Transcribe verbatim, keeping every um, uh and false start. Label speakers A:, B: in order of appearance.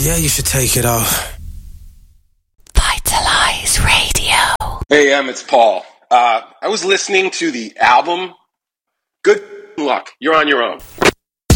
A: Yeah, you should take it off.
B: Vitalize Radio.
C: Hey, Em, it's Paul. Uh, I was listening to the album. Good luck. You're on your own.